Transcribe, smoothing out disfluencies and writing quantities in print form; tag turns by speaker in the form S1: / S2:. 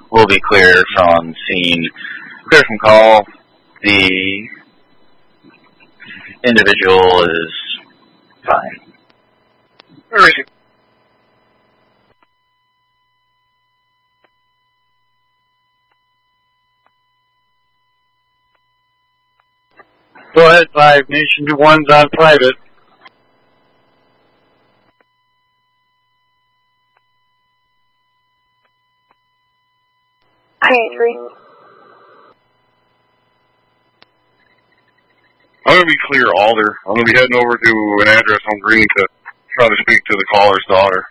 S1: will be clear from scene. Clear from call. The individual is fine.
S2: Where is he?
S3: Go ahead, 5. Nation 1's on private.
S2: I'm going to be clear, Alder. I'm going to be heading over to an address on Green to try to speak to the caller's daughter.